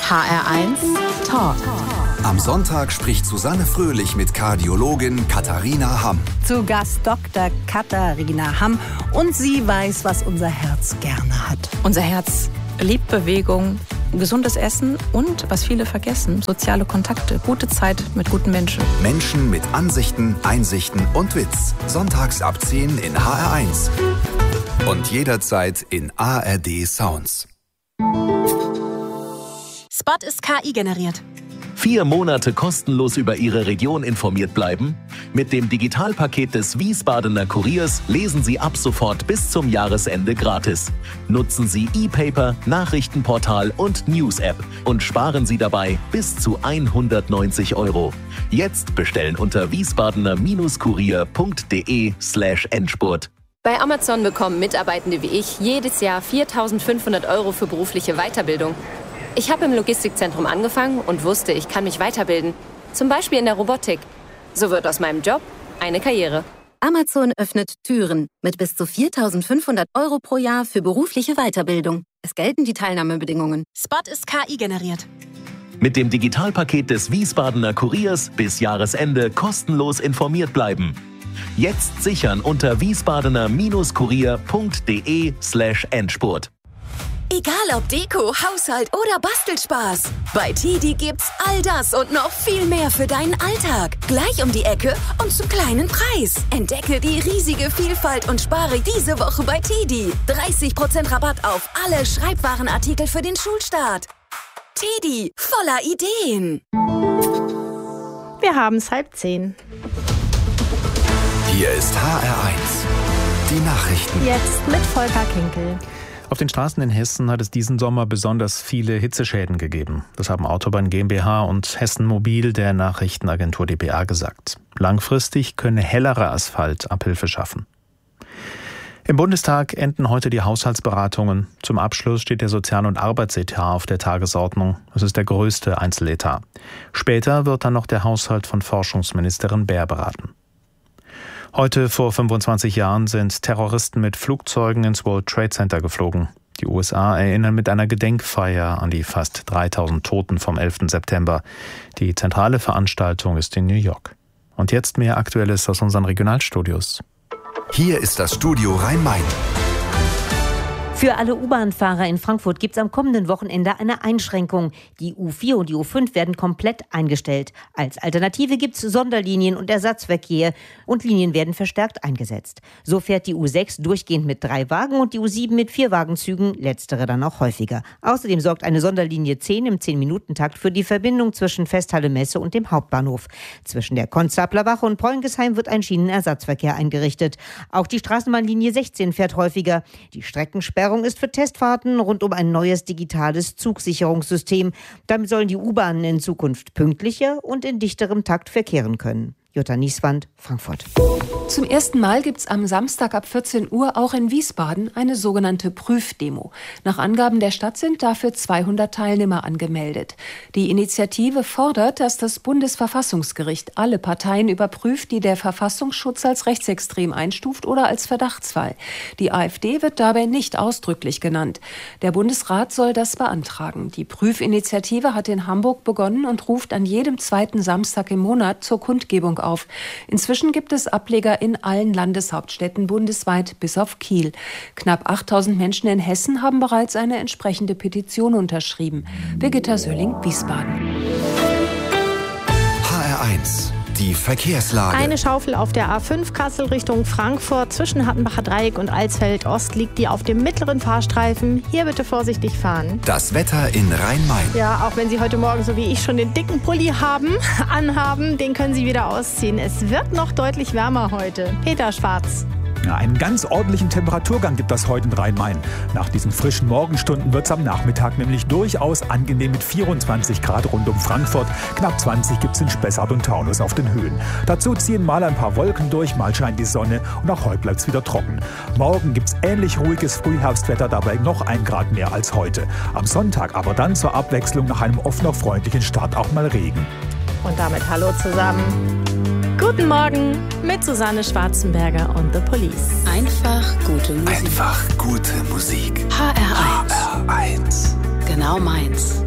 HR1 Talk. Am Sonntag spricht Susanne Fröhlich mit Kardiologin Katharina Hamm. Zu Gast Dr. Katharina Hamm. Und sie weiß, was unser Herz gerne hat. Unser Herz liebt Bewegung, gesundes Essen und, was viele vergessen, soziale Kontakte, gute Zeit mit guten Menschen. Menschen mit Ansichten, Einsichten und Witz. Sonntags ab 10 in HR1. Und jederzeit in ARD Sounds. Spot ist KI generiert. 4 Monate kostenlos über Ihre Region informiert bleiben? Mit dem Digitalpaket des Wiesbadener Kuriers lesen Sie ab sofort bis zum Jahresende gratis. Nutzen Sie E-Paper, Nachrichtenportal und News-App und sparen Sie dabei bis zu 190 €. Jetzt bestellen unter wiesbadener-kurier.de/Endspurt. Bei Amazon bekommen Mitarbeitende wie ich jedes Jahr 4.500 € für berufliche Weiterbildung. Ich habe im Logistikzentrum angefangen und wusste, ich kann mich weiterbilden. Zum Beispiel in der Robotik. So wird aus meinem Job eine Karriere. Amazon öffnet Türen mit bis zu 4.500 € pro Jahr für berufliche Weiterbildung. Es gelten die Teilnahmebedingungen. Spot ist KI generiert. Mit dem Digitalpaket des Wiesbadener Kuriers bis Jahresende kostenlos informiert bleiben. Jetzt sichern unter wiesbadener-kurier.de/Endspurt. Egal ob Deko, Haushalt oder Bastelspaß. Bei TIDI gibt's all das und noch viel mehr für deinen Alltag. Gleich um die Ecke und zum kleinen Preis. Entdecke die riesige Vielfalt und spare diese Woche bei TIDI. 30% Rabatt auf alle Schreibwarenartikel für den Schulstart. TIDI, voller Ideen. Wir haben es 9:30. Hier ist HR1. Die Nachrichten. Jetzt mit Volker Kinkel. Auf den Straßen in Hessen hat es diesen Sommer besonders viele Hitzeschäden gegeben. Das haben Autobahn GmbH und Hessen Mobil der Nachrichtenagentur dpa gesagt. Langfristig könne hellerer Asphalt Abhilfe schaffen. Im Bundestag enden heute die Haushaltsberatungen. Zum Abschluss steht der Sozial- und Arbeitsetat auf der Tagesordnung. Es ist der größte Einzeletat. Später wird dann noch der Haushalt von Forschungsministerin Baer beraten. Heute vor 25 Jahren sind Terroristen mit Flugzeugen ins World Trade Center geflogen. Die USA erinnern mit einer Gedenkfeier an die fast 3000 Toten vom 11. September. Die zentrale Veranstaltung ist in New York. Und jetzt mehr Aktuelles aus unseren Regionalstudios. Hier ist das Studio Rhein-Main. Für alle U-Bahn-Fahrer in Frankfurt gibt es am kommenden Wochenende eine Einschränkung. Die U4 und die U5 werden komplett eingestellt. Als Alternative gibt es Sonderlinien und Ersatzverkehr und Linien werden verstärkt eingesetzt. So fährt die U6 durchgehend mit 3 Wagen und die U7 mit 4 Wagenzügen, letztere dann auch häufiger. Außerdem sorgt eine Sonderlinie 10 im 10-Minuten-Takt für die Verbindung zwischen Festhalle Messe und dem Hauptbahnhof. Zwischen der Konstablerwache und Preungesheim wird ein Schienenersatzverkehr eingerichtet. Auch die Straßenbahnlinie 16 fährt häufiger. Die Streckensperrung ist für Testfahrten rund um ein neues digitales Zugsicherungssystem. Damit sollen die U-Bahnen in Zukunft pünktlicher und in dichterem Takt verkehren können. Jutta Nieswand, Frankfurt. Zum ersten Mal gibt es am Samstag ab 14 Uhr auch in Wiesbaden eine sogenannte Prüfdemo. Nach Angaben der Stadt sind dafür 200 Teilnehmer angemeldet. Die Initiative fordert, dass das Bundesverfassungsgericht alle Parteien überprüft, die der Verfassungsschutz als rechtsextrem einstuft oder als Verdachtsfall. Die AfD wird dabei nicht ausdrücklich genannt. Der Bundesrat soll das beantragen. Die Prüfinitiative hat in Hamburg begonnen und ruft an jedem zweiten Samstag im Monat zur Kundgebung auf. Inzwischen gibt es Ableger in allen Landeshauptstädten bundesweit bis auf Kiel. Knapp 8000 Menschen in Hessen haben bereits eine entsprechende Petition unterschrieben. Birgitta Sölling, Wiesbaden. HR1. Die Verkehrslage. Eine Schaufel auf der A5 Kassel Richtung Frankfurt. Zwischen Hattenbacher Dreieck und Alsfeld Ost liegt die auf dem mittleren Fahrstreifen. Hier bitte vorsichtig fahren. Das Wetter in Rhein-Main. Ja, auch wenn Sie heute Morgen, so wie ich, schon den dicken Pulli anhaben, den können Sie wieder ausziehen. Es wird noch deutlich wärmer heute. Peter Schwarz. Ja, einen ganz ordentlichen Temperaturgang gibt das heute in Rhein-Main. Nach diesen frischen Morgenstunden wird es am Nachmittag nämlich durchaus angenehm mit 24 Grad rund um Frankfurt. Knapp 20 gibt es in Spessart und Taunus auf den Höhen. Dazu ziehen mal ein paar Wolken durch, mal scheint die Sonne und auch heute bleibt es wieder trocken. Morgen gibt es ähnlich ruhiges Frühherbstwetter, dabei noch 1 Grad mehr als heute. Am Sonntag aber dann zur Abwechslung nach einem oft noch freundlichen Start auch mal Regen. Und damit hallo zusammen. Guten Morgen mit Susanne Schwarzenberger und The Police. Einfach gute Musik. Einfach gute Musik. HR1. HR1. Genau meins.